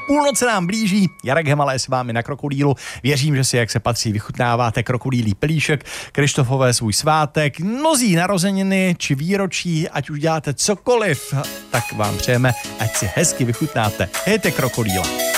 Půlnoc nám blíží, Jarek Hemala je s vámi na Krokodýlu. Věřím, že si, jak se patří, vychutnáváte krokodýlí pelíšek, Krištofové svůj svátek, mnozí narozeniny či výročí, ať už děláte cokoliv, tak vám přejeme, ať si hezky vychutnáte. Hejte Krokodýla.